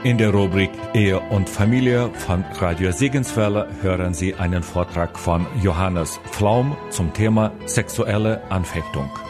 In der Rubrik Ehe und Familie von Radio Segenswelle hören Sie einen Vortrag von Johannes Pflaum zum Thema sexuelle Anfechtung.